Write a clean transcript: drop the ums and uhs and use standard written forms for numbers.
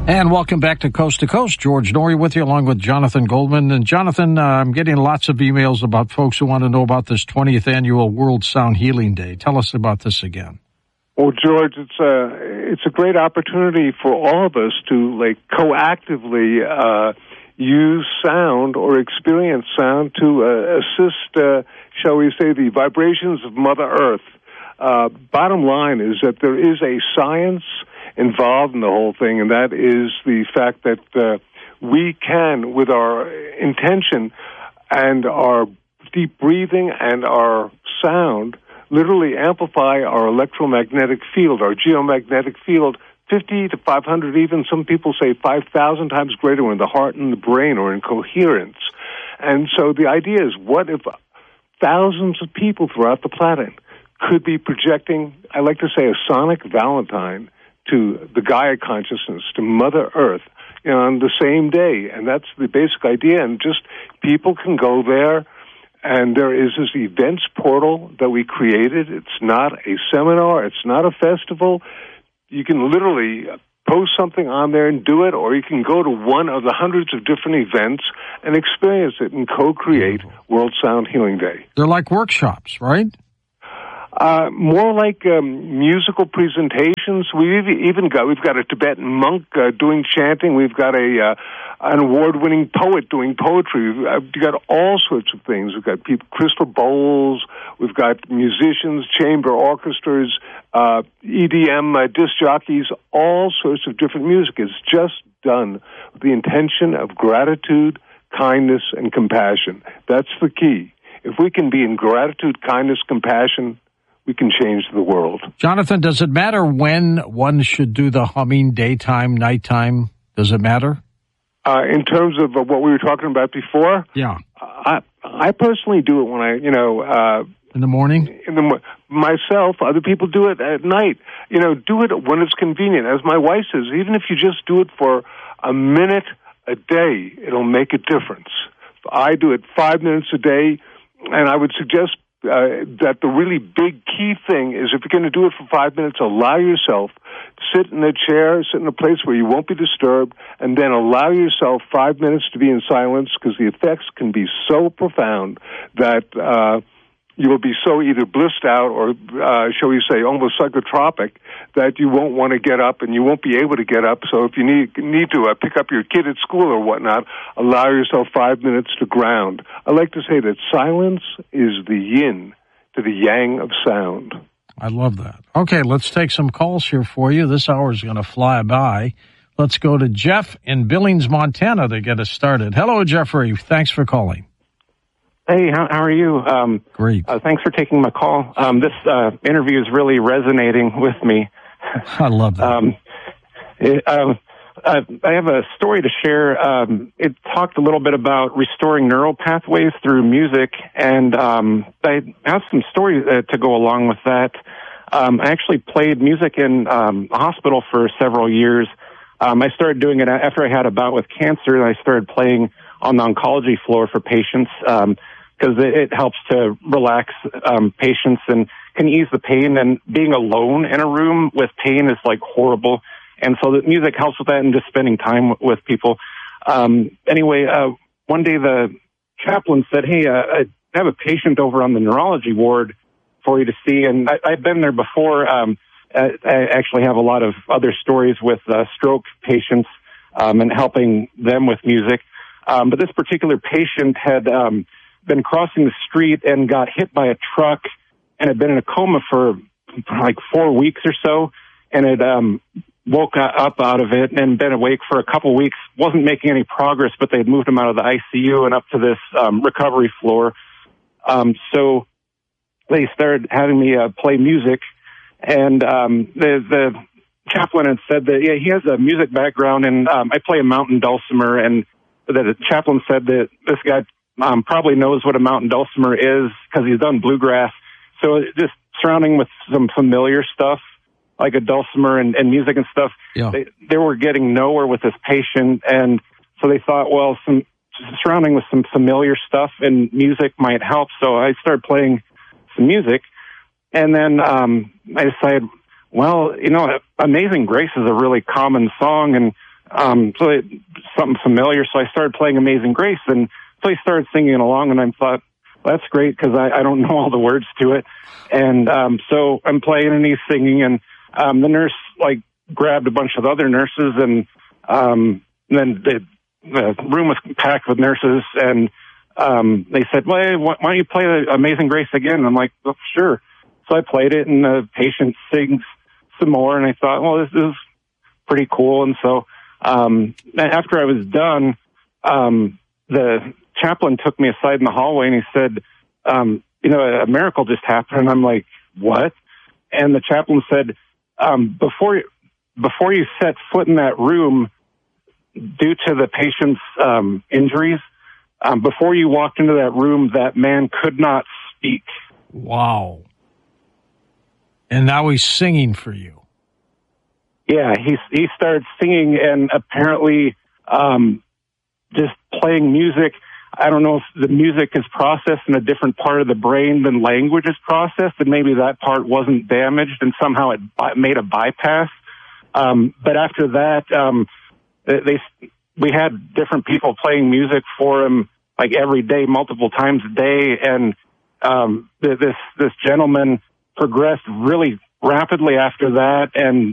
And welcome back to Coast. George Noory with you, along with Jonathan Goldman. And Jonathan, I'm getting lots of emails about folks who want to know about this 20th annual World Sound Healing Day. Tell us about this again. Well, George, it's a great opportunity for all of us to coactively use sound or experience sound to assist, shall we say, the vibrations of Mother Earth. Bottom line is that there is a science involved in the whole thing, and that is the fact that we can, with our intention and our deep breathing and our sound, literally amplify our electromagnetic field, our geomagnetic field, 50 to 500, even some people say 5,000 times greater when the heart and the brain are in coherence. And so the idea is, what if thousands of people throughout the planet could be projecting, I like to say, a sonic Valentine to the Gaia consciousness, to Mother Earth, on the same day. And that's the basic idea. And just people can go there, and there is this events portal that we created. It's not a seminar. It's not a festival. You can literally post something on there and do it, or you can go to one of the hundreds of different events and experience it and co-create World Sound Healing Day. They're like workshops, right? More like musical presentations. We've got a Tibetan monk doing chanting. We've got an award-winning poet doing poetry. We've got all sorts of things. We've got crystal bowls. We've got musicians, chamber orchestras, EDM disc jockeys, all sorts of different music. It's just done with the intention of gratitude, kindness, and compassion. That's the key. If we can be in gratitude, kindness, compassion, we can change the world. Jonathan, does it matter when one should do the humming, daytime, nighttime? Does it matter? In terms of what we were talking about before? Yeah. I personally do it when in the morning? Myself, other people do it at night. Do it when it's convenient. As my wife says, even if you just do it for a minute a day, it'll make a difference. I do it 5 minutes a day, and I would suggest that the really big key thing is, if you're going to do it for 5 minutes, allow yourself to sit in a chair, sit in a place where you won't be disturbed, and then allow yourself 5 minutes to be in silence, because the effects can be so profound that you will be so either blissed out or, shall we say, almost psychotropic, that you won't want to get up and you won't be able to get up. So if you need to pick up your kid at school or whatnot, allow yourself 5 minutes to ground. I like to say that silence is the yin to the yang of sound. I love that. Okay, let's take some calls here for you. This hour is going to fly by. Let's go to Jeff in Billings, Montana to get us started. Hello, Jeffrey. Thanks for calling. Hey, how are you? Great. Thanks for taking my call. This interview is really resonating with me. I love that. I have a story to share. It talked a little bit about restoring neural pathways through music, and I have some stories to go along with that. I actually played music in a hospital for several years. I started doing it after I had a bout with cancer, and I started playing on the oncology floor for patients, because it helps to relax patients and can ease the pain. And being alone in a room with pain is horrible. And so the music helps with that, and just spending time with people. Anyway, one day the chaplain said, hey, I have a patient over on the neurology ward for you to see. And I've been there before. I actually have a lot of other stories with stroke patients and helping them with music. But this particular patient had been crossing the street and got hit by a truck and had been in a coma for 4 weeks or so, and had woke up out of it and been awake for a couple weeks, wasn't making any progress, but they had moved him out of the ICU and up to this recovery floor. So they started having me play music, and the chaplain had said that, yeah, he has a music background, and I play a mountain dulcimer, and the chaplain said that this guy probably knows what a mountain dulcimer is because he's done bluegrass. So just surrounding with some familiar stuff, like a dulcimer and music and stuff, yeah. They were getting nowhere with this patient, and so they thought, well, some surrounding with some familiar stuff and music might help. So I started playing some music, and then I decided, well, Amazing Grace is a really common song, and something familiar. So I started playing Amazing Grace, and so I started singing along, and I thought, well, that's great because I don't know all the words to it. And so I'm playing, and he's singing, and the nurse grabbed a bunch of other nurses, and then the room was packed with nurses, and they said, well, why don't you play Amazing Grace again? And I'm like, well, sure. So I played it, and the patient sings some more, and I thought, well, this is pretty cool. And so after I was done, the chaplain took me aside in the hallway, and he said, a miracle just happened. And I'm like, what? And the chaplain said, before you set foot in that room, due to the patient's injuries, before you walked into that room, that man could not speak. Wow. And now he's singing for you. Yeah, he started singing, and apparently just playing music. I don't know if the music is processed in a different part of the brain than language is processed, and maybe that part wasn't damaged, and somehow it made a bypass. But after that, we had different people playing music for him every day, multiple times a day, and this gentleman progressed really rapidly after that, and